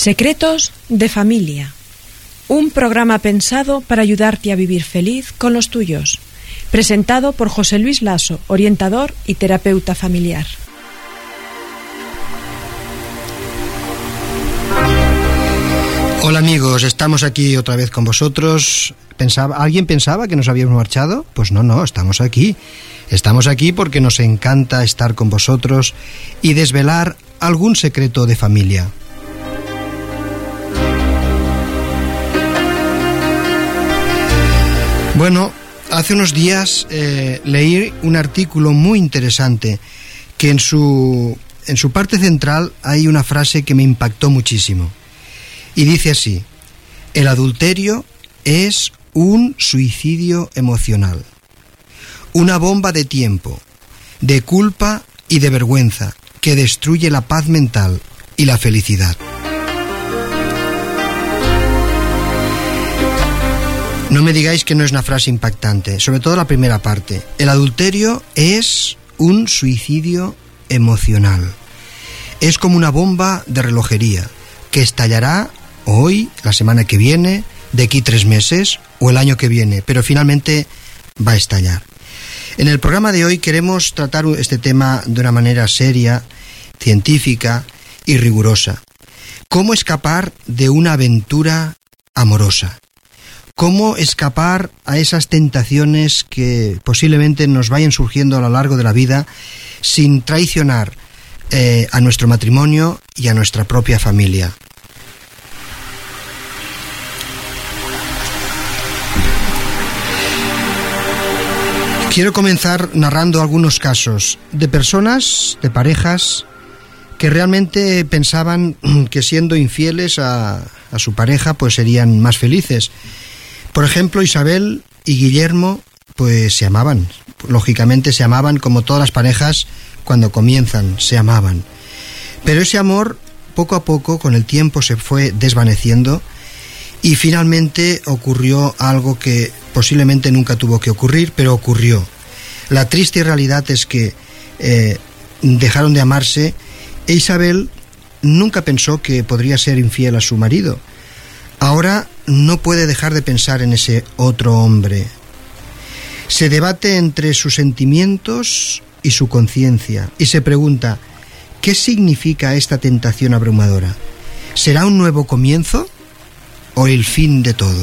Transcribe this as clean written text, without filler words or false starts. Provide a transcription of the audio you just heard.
Secretos de familia. Un programa pensado para ayudarte a vivir feliz con los tuyos. Presentado por José Luis Lasso, orientador y terapeuta familiar. Hola amigos, estamos aquí otra vez con vosotros. ¿Alguien pensaba que nos habíamos marchado? Pues no, estamos aquí. Estamos aquí porque nos encanta estar con vosotros y desvelar algún secreto de familia. Bueno, hace unos días leí un artículo muy interesante que en su parte central hay una frase que me impactó muchísimo. Y dice así: el adulterio es un suicidio emocional, una bomba de tiempo, de culpa y de vergüenza que destruye la paz mental y la felicidad. No me digáis que no es una frase impactante, sobre todo la primera parte. El adulterio es un suicidio emocional. Es como una bomba de relojería que estallará hoy, la semana que viene, de aquí 3 meses o el año que viene, pero finalmente va a estallar. En el programa de hoy queremos tratar este tema de una manera seria, científica y rigurosa. ¿Cómo escapar de una aventura amorosa? ¿Cómo escapar a esas tentaciones que posiblemente nos vayan surgiendo a lo largo de la vida sin traicionar a nuestro matrimonio y a nuestra propia familia? Quiero comenzar narrando algunos casos de personas, de parejas, que realmente pensaban que siendo infieles a su pareja pues serían más felices. Por ejemplo, Isabel y Guillermo pues se amaban. Lógicamente se amaban como todas las parejas cuando comienzan, se amaban. Pero ese amor poco a poco con el tiempo se fue desvaneciendo y finalmente ocurrió algo que posiblemente nunca tuvo que ocurrir, pero ocurrió. La triste realidad es que dejaron de amarse e Isabel nunca pensó que podría ser infiel a su marido. Ahora no puede dejar de pensar en ese otro hombre. Se debate entre sus sentimientos y su conciencia y se pregunta: ¿qué significa esta tentación abrumadora? ¿Será un nuevo comienzo o el fin de todo?